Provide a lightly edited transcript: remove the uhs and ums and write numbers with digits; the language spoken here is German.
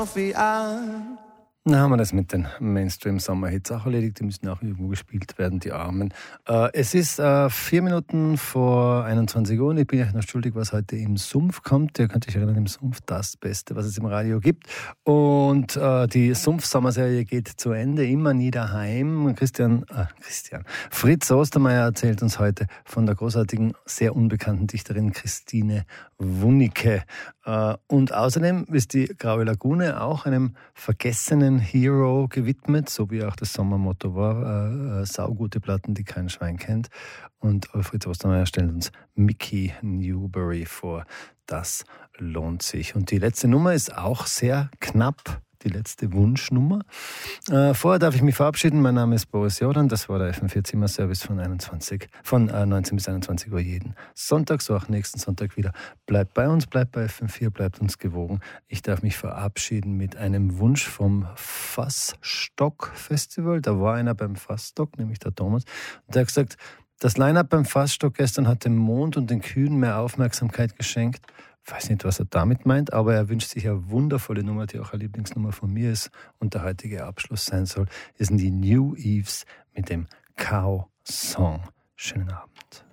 Na, haben wir das mit den Mainstream-Sommerhits auch erledigt. Die müssen auch irgendwo gespielt werden, die Armen. Es ist 4 Minuten vor 21 Uhr und ich bin euch noch schuldig, was heute im Sumpf kommt. Ihr könnt euch erinnern, im Sumpf das Beste, was es im Radio gibt. Und die Sumpf-Sommerserie geht zu Ende, immer nie daheim. Fritz Ostermeier erzählt uns heute von der großartigen, sehr unbekannten Dichterin Christine Wunicke. Und außerdem ist die Graue Lagune auch einem vergessenen Hero gewidmet, so wie auch das Sommermotto war, saugute Platten, die kein Schwein kennt. Und Fritz Ostermeier stellt uns Mickey Newbury vor. Das lohnt sich. Und die letzte Nummer ist auch sehr knapp. Die letzte Wunschnummer. Vorher darf ich mich verabschieden. Mein Name ist Boris Jordan. Das war der FM4 Zimmerservice von 19 bis 21 Uhr jeden Sonntag, so auch nächsten Sonntag wieder. Bleibt bei uns, bleibt bei FM4, bleibt uns gewogen. Ich darf mich verabschieden mit einem Wunsch vom Fassstock-Festival. Da war einer beim Fassstock, nämlich der Thomas. Und der hat gesagt, das Line-Up beim Fassstock gestern hat dem Mond und den Kühen mehr Aufmerksamkeit geschenkt. Ich weiß nicht, was er damit meint, aber er wünscht sich eine wundervolle Nummer, die auch eine Lieblingsnummer von mir ist und der heutige Abschluss sein soll. Hier sind die New Eves mit dem Cow Song. Schönen Abend.